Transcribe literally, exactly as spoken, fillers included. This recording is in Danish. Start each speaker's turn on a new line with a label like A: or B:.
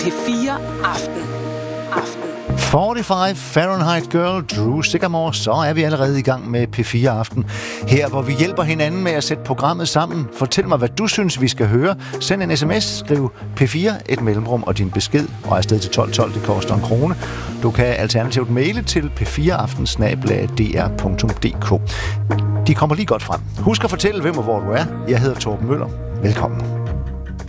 A: P fire Aften. Aften.
B: fireogfyrre Fahrenheit Girl, Drew Sycamore, så er vi allerede i gang med P fire Aften. Her, hvor vi hjælper hinanden med at sætte programmet sammen. Fortæl mig, hvad du synes, vi skal høre. Send en sms, skriv P fire, et mellemrum og din besked, og afsted til tolv tolv, det koster en krone. Du kan alternativt maile til p fire aften snabel-a d r punktum d k. De kommer lige godt frem. Husk at fortælle, hvem og hvor du er. Jeg hedder Torben Møller. Velkommen.